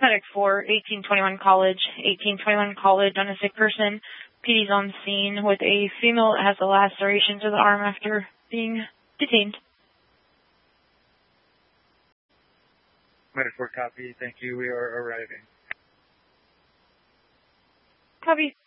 Medic 4, 1821 College. 1821 College on a sick person. PD's on scene with a female that has a laceration to the arm after being detained. Medic 4, copy. Thank you. We are arriving. Copy.